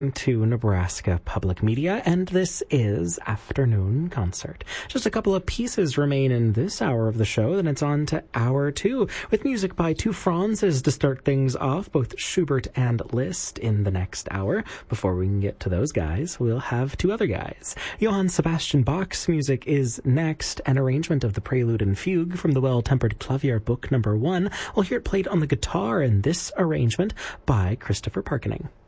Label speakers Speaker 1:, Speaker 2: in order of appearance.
Speaker 1: To Nebraska Public Media, and this is Afternoon Concert. Just a couple of pieces remain in this hour of the show, then it's on to hour two, with music by two Franzes to start things off, both Schubert and Liszt in the next hour. Before we can get to those guys, we'll have two other guys. Johann Sebastian Bach's music is next, an arrangement of the Prelude and Fugue from the Well-Tempered Clavier Book No. 1. We'll hear it played on the guitar in this arrangement by Christopher Parkening.